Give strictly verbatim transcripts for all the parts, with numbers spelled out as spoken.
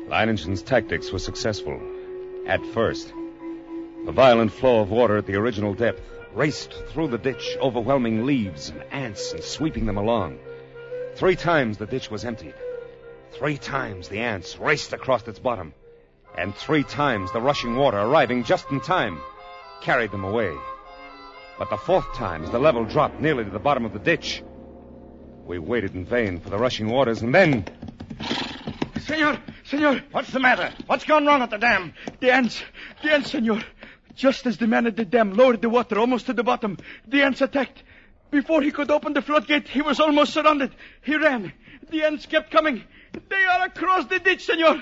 Leiningen's tactics were successful. At first, the violent flow of water at the original depth raced through the ditch, overwhelming leaves and ants and sweeping them along. Three times the ditch was emptied. Three times the ants raced across its bottom. And three times the rushing water, arriving just in time, carried them away. But the fourth time, as the level dropped nearly to the bottom of the ditch, we waited in vain for the rushing waters, and then... Senor, senor. What's the matter? What's gone wrong at the dam? The ants, the ants, senor. Just as the man at the dam lowered the water almost to the bottom, the ants attacked. Before he could open the floodgate, he was almost surrounded. He ran. The ants kept coming. They are across the ditch, senor.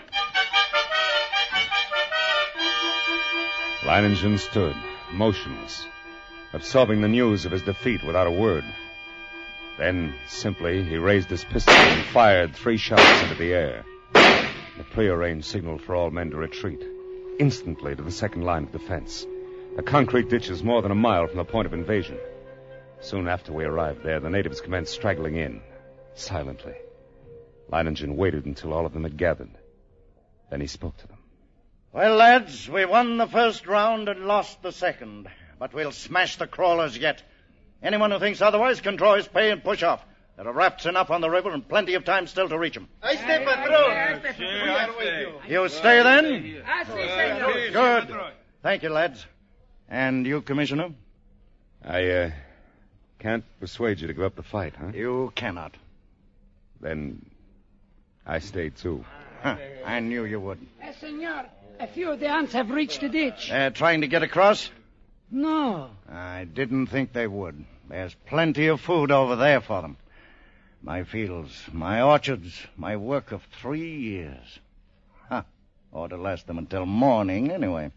Leiningen stood, motionless, absorbing the news of his defeat without a word. Then, simply, he raised his pistol and fired three shots into the air. The prearranged signal for all men to retreat, instantly to the second line of defense. A concrete ditch is more than a mile from the point of invasion. Soon after we arrived there, the natives commenced straggling in, silently. Leiningen waited until all of them had gathered. Then he spoke to them. Well, lads, we won the first round and lost the second. But we'll smash the crawlers yet. Anyone who thinks otherwise can draw his pay and push off. There are rafts enough on the river and plenty of time still to reach them. I stay, patron. You stay, then? Good. Thank you, lads. And you, Commissioner? I, uh, can't persuade you to give up the fight, huh? You cannot. Then I stay, too. Huh. I knew you would. Uh, senor, a few of the ants have reached the ditch. They're trying to get across? No. I didn't think they would. There's plenty of food over there for them. My fields, my orchards, my work of three years. Huh. Ought to last them until morning, anyway.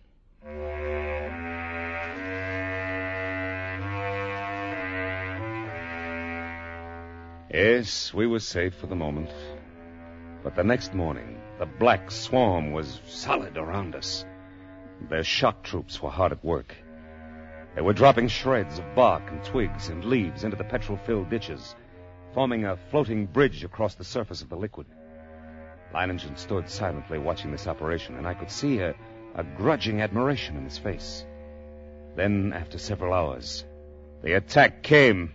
Yes, we were safe for the moment. But the next morning, the black swarm was solid around us. Their shock troops were hard at work. They were dropping shreds of bark and twigs and leaves into the petrol-filled ditches, forming a floating bridge across the surface of the liquid. Leiningen stood silently watching this operation, and I could see a, a grudging admiration in his face. Then, after several hours, the attack came.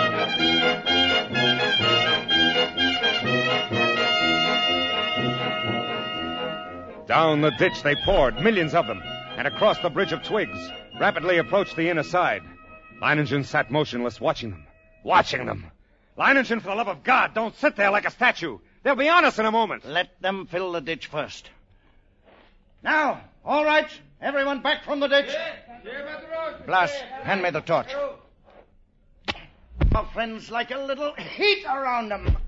Down the ditch they poured, millions of them, and across the bridge of twigs, rapidly approached the inner side. Leiningen sat motionless, watching them, watching them. Leiningen, for the love of God, don't sit there like a statue. They'll be on us in a moment. Let them fill the ditch first. Now, all right, everyone back from the ditch. Blas, hand me the torch. Our friends like a little heat around them.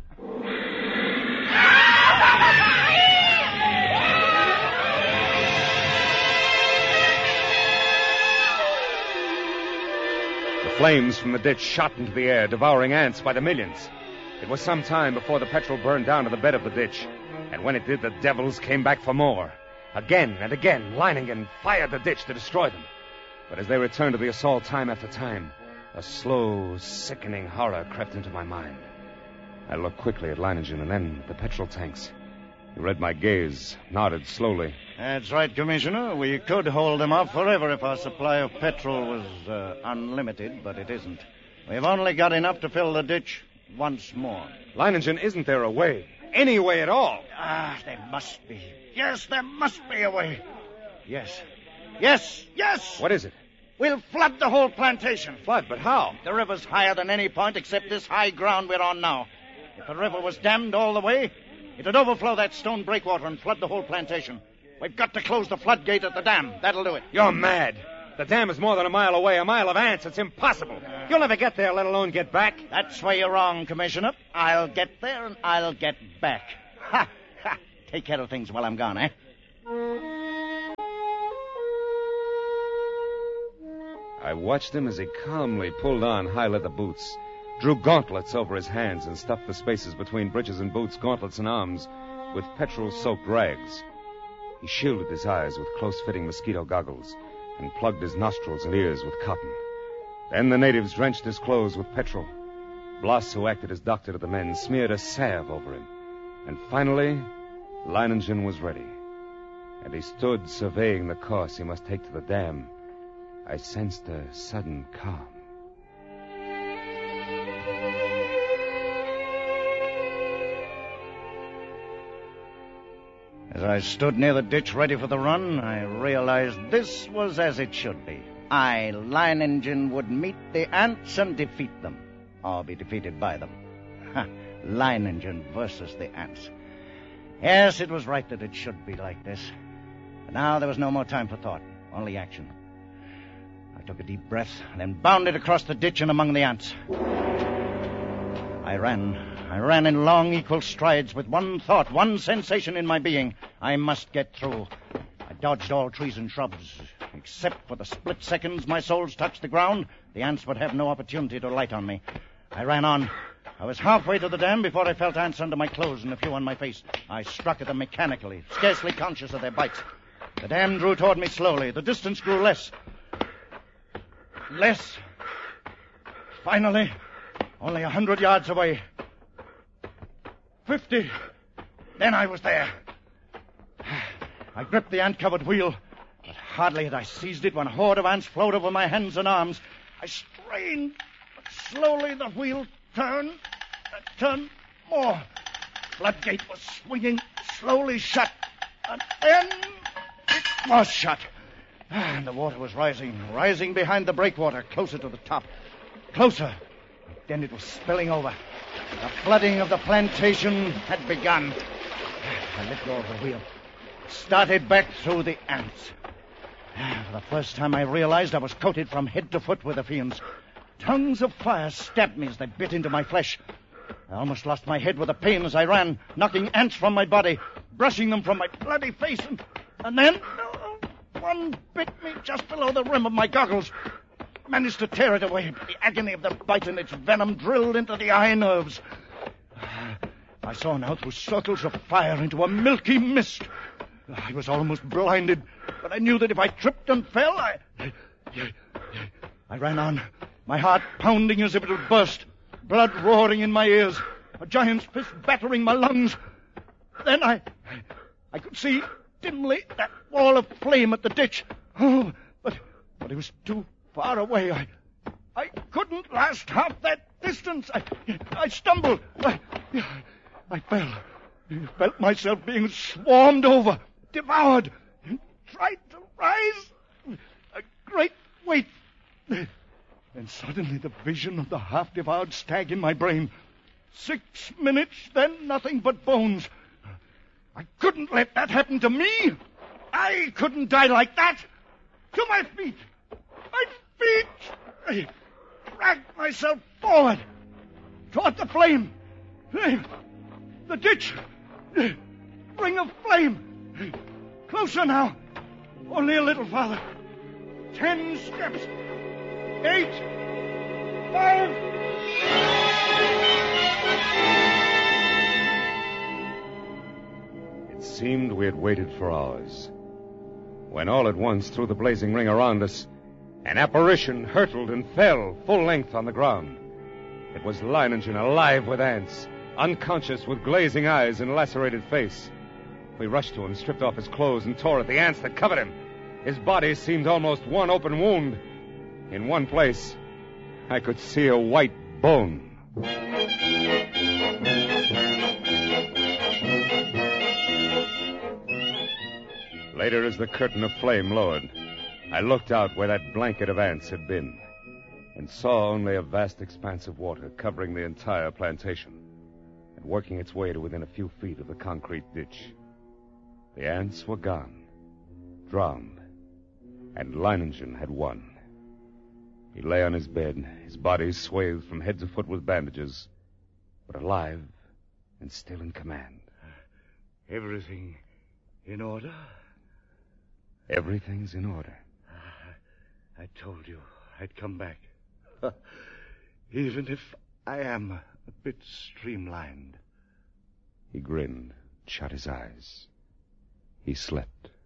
The flames from the ditch shot into the air, devouring ants by the millions. It was some time before the petrol burned down to the bed of the ditch. And when it did, the devils came back for more. Again and again, Leiningen fired the ditch to destroy them. But as they returned to the assault time after time, a slow, sickening horror crept into my mind. I looked quickly at Leiningen and then at the petrol tanks. He read my gaze, nodded slowly. That's right, Commissioner. We could hold them off forever if our supply of petrol was uh, unlimited, but it isn't. We've only got enough to fill the ditch once more. Leiningen, isn't there a way? Any way at all? Ah, there must be. Yes, there must be a way. Yes. Yes, yes! What is it? We'll flood the whole plantation. Flood? But how? The river's higher than any point except this high ground we're on now. If the river was dammed all the way, it'd overflow that stone breakwater and flood the whole plantation. We've got to close the floodgate at the dam. That'll do it. You're mad. The dam is more than a mile away, a mile of ants. It's impossible. You'll never get there, let alone get back. That's where you're wrong, Commissioner. I'll get there and I'll get back. Ha! Ha! Take care of things while I'm gone, eh? I watched him as he calmly pulled on high leather boots, drew gauntlets over his hands, and stuffed the spaces between breeches and boots, gauntlets and arms, with petrol-soaked rags. He shielded his eyes with close-fitting mosquito goggles and plugged his nostrils and ears with cotton. Then the natives drenched his clothes with petrol. Blas, who acted as doctor to the men, smeared a salve over him. And finally, Leiningen was ready. and he stood surveying the course he must take to the dam, I sensed a sudden calm. As I stood near the ditch ready for the run, I realized this was as it should be. I, Leiningen, would meet the ants and defeat them, or be defeated by them. Ha! Leiningen versus the ants. Yes, it was right that it should be like this. But now there was no more time for thought, only action. I took a deep breath, then bounded across the ditch and among the ants. I ran. I ran in long, equal strides with one thought, one sensation in my being. I must get through. I dodged all trees and shrubs. Except for the split seconds my soles touched the ground, the ants would have no opportunity to light on me. I ran on. I was halfway to the dam before I felt ants under my clothes and a few on my face. I struck at them mechanically, scarcely conscious of their bites. The dam drew toward me slowly. The distance grew less. Less. Finally, only a hundred yards away. Fifty. Then I was there. I gripped the ant-covered wheel, but hardly had I seized it when a horde of ants flowed over my hands and arms. I strained, but slowly the wheel turned, and turned more. Floodgate was swinging slowly shut, and then it was shut. And the water was rising, rising behind the breakwater, closer to the top. Closer. Then it was spilling over. The flooding of the plantation had begun. I let go of the wheel. Started back through the ants. For the first time I realized I was coated from head to foot with the fiends. Tongues of fire stabbed me as they bit into my flesh. I almost lost my head with the pain as I ran, knocking ants from my body, brushing them from my bloody face, and, and then uh, one bit me just below the rim of my goggles. Managed to tear it away, but the agony of the bite and its venom drilled into the eye nerves. I saw now through circles of fire into a milky mist. I was almost blinded, but I knew that if I tripped and fell, I... I ran on, my heart pounding as if it would burst, blood roaring in my ears, a giant's fist battering my lungs. Then I... I could see dimly that wall of flame at the ditch. Oh, but, but it was too far away. I... I couldn't last half that distance. I, I stumbled. I, I fell. I felt myself being swarmed over, devoured. Tried to rise. A great weight. And suddenly the vision of the half-devoured stag in my brain. Six minutes, then nothing but bones. I couldn't let that happen to me. I couldn't die like that. To my feet. My feet. I dragged myself forward. Toward the flame. Flame. The ditch. Ring of flame. Closer now. Only a little farther. Ten steps. Eight. Five. It seemed we had waited for hours, when all at once, through the blazing ring around us, an apparition hurtled and fell full length on the ground. It was Leiningen, alive with ants, unconscious with glazing eyes and lacerated face. We rushed to him, stripped off his clothes, and tore at the ants that covered him. His body seemed almost one open wound. In one place, I could see a white bone. Later, as the curtain of flame lowered, I looked out where that blanket of ants had been and saw only a vast expanse of water covering the entire plantation and working its way to within a few feet of the concrete ditch. The ants were gone, drowned, and Leiningen had won. He lay on his bed, his body swathed from head to foot with bandages, but alive and still in command. Everything in order? Everything's in order. I told you I'd come back. Even if I am a bit streamlined. He grinned, shut his eyes. He slept.